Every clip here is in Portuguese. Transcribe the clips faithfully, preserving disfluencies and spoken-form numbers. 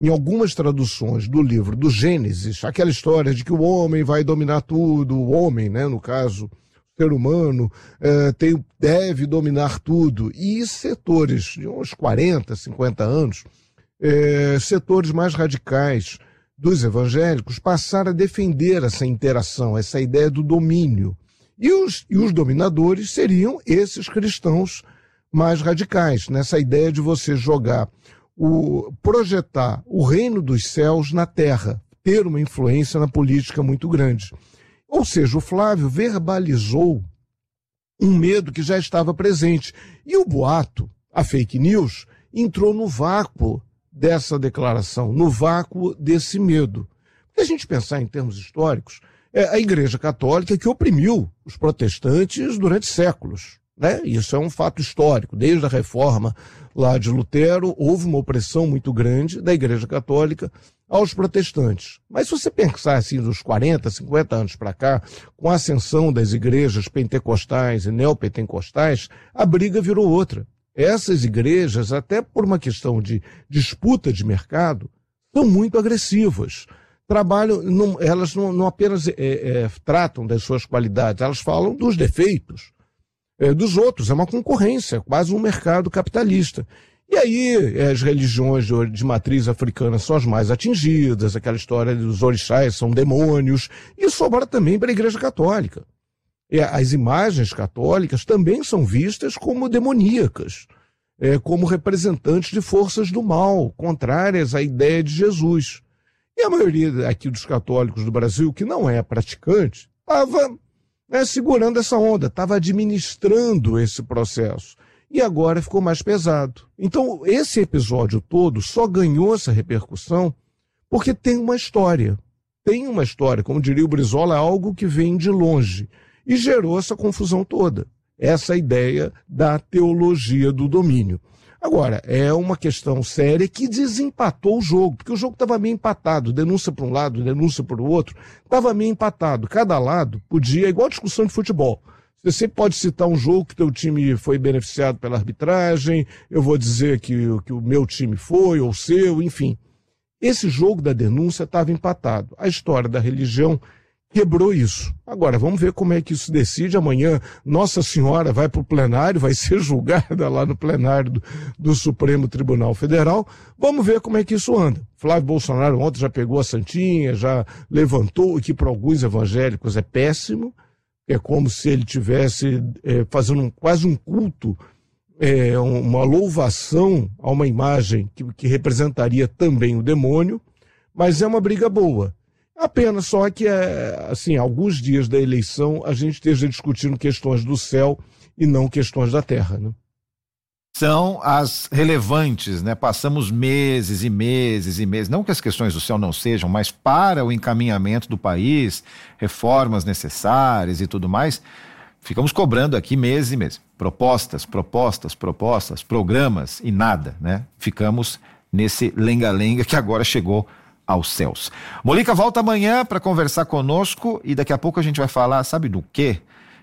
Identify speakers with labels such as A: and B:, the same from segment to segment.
A: em algumas traduções do livro do Gênesis, aquela história de que o homem vai dominar tudo, o homem, né, no caso, o ser humano, eh, tem, deve dominar tudo. E setores de uns quarenta, cinquenta anos, eh, setores mais radicais dos evangélicos passaram a defender essa interação, essa ideia do domínio. E os, e os dominadores seriam esses cristãos mais radicais, nessa ideia de você jogar, o, projetar o reino dos céus na terra, ter uma influência na política muito grande. Ou seja, o Flávio verbalizou um medo que já estava presente. E o boato, a fake news, entrou no vácuo dessa declaração, no vácuo desse medo. Se a gente pensar em termos históricos, é a Igreja Católica que oprimiu os protestantes durante séculos, né? Isso é um fato histórico. Desde a reforma lá de Lutero, houve uma opressão muito grande da Igreja Católica aos protestantes. Mas se você pensar assim, dos quarenta, cinquenta anos para cá, com a ascensão das igrejas pentecostais e neopentecostais, a briga virou outra. Essas igrejas, até por uma questão de disputa de mercado, são muito agressivas. Trabalham, não, elas não, não apenas é, é, tratam das suas qualidades, elas falam dos defeitos é, dos outros. É uma concorrência, quase um mercado capitalista. E aí é, as religiões de, de matriz africana são as mais atingidas, aquela história dos orixás são demônios, e sobra também para a Igreja Católica. E as imagens católicas também são vistas como demoníacas, é, como representantes de forças do mal, contrárias à ideia de Jesus. E a maioria aqui dos católicos do Brasil, que não é praticante, estava né, segurando essa onda, estava administrando esse processo. E agora ficou mais pesado. Então, esse episódio todo só ganhou essa repercussão porque tem uma história. Tem uma história, como diria o Brizola, algo que vem de longe. E gerou essa confusão toda. Essa ideia da teologia do domínio. Agora, é uma questão séria que desempatou o jogo, porque o jogo estava meio empatado, denúncia para um lado, denúncia para o outro, estava meio empatado. Cada lado podia, igual a discussão de futebol. Você pode citar um jogo que teu time foi beneficiado pela arbitragem, eu vou dizer que, que o meu time foi, ou o seu, enfim. Esse jogo da denúncia estava empatado. A história da religião quebrou isso. Agora, vamos ver como é que isso decide. Amanhã, Nossa Senhora vai para o plenário, vai ser julgada lá no plenário do, do Supremo Tribunal Federal. Vamos ver como é que isso anda. Flávio Bolsonaro ontem já pegou a santinha, já levantou, o que para alguns evangélicos é péssimo. É como se ele tivesse é, fazendo um, quase um culto, é, uma louvação a uma imagem que, que representaria também o demônio, mas é uma briga boa. Apenas só que, é, assim, alguns dias da eleição a gente esteja discutindo questões do céu e não questões da terra, né?
B: São as relevantes, né? Passamos meses e meses e meses, não que as questões do céu não sejam, mas para o encaminhamento do país, reformas necessárias e tudo mais, ficamos cobrando aqui meses e meses. Propostas, propostas, propostas, programas e nada, né? Ficamos nesse lenga-lenga que agora chegou aos céus. Molica volta amanhã para conversar conosco e daqui a pouco a gente vai falar, sabe do quê?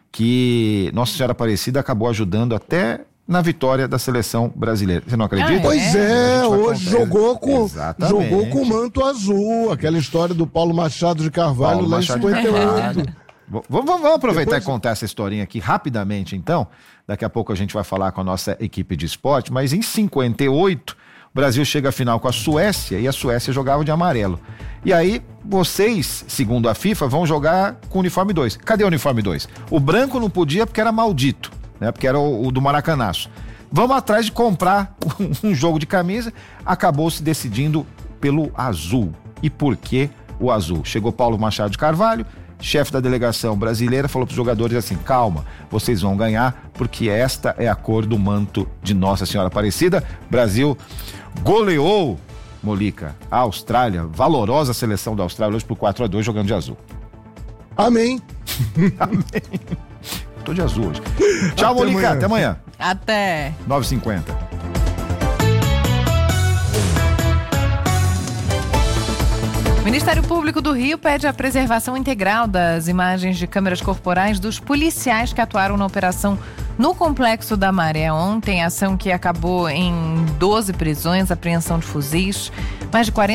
B: Que Nossa Senhora Aparecida acabou ajudando até na vitória da seleção brasileira. Você não acredita?
A: Ah, é? Pois é, hoje jogou com, jogou com o manto azul, aquela história do Paulo Machado de Carvalho Paulo lá Machado em cinquenta e oito.
B: Vamos, vamos aproveitar Depois... e contar essa historinha aqui rapidamente, então. Daqui a pouco a gente vai falar com a nossa equipe de esporte, mas em cinquenta e oito, o Brasil chega à final com a Suécia e a Suécia jogava de amarelo. E aí, vocês, segundo a FIFA, vão jogar com o uniforme dois. Cadê o uniforme dois? O branco não podia porque era maldito, né? Porque era o, o do Maracanaço. Vamos atrás de comprar um, um jogo de camisa, acabou se decidindo pelo azul. E por que o azul? Chegou Paulo Machado de Carvalho, chefe da delegação brasileira, falou para os jogadores assim: calma, vocês vão ganhar porque esta é a cor do manto de Nossa Senhora Aparecida. Brasil goleou, Molica, a Austrália, valorosa seleção da Austrália hoje por quatro a dois jogando de azul.
A: Amém.
B: Amém. Tô de azul hoje. Tchau, até Molica, amanhã. Até amanhã.
C: Até.
B: nove e cinquenta.
C: O Ministério Público do Rio pede a preservação integral das imagens de câmeras corporais dos policiais que atuaram na operação no Complexo da Maré ontem, ação que acabou em doze prisões, apreensão de fuzis, mais de quarenta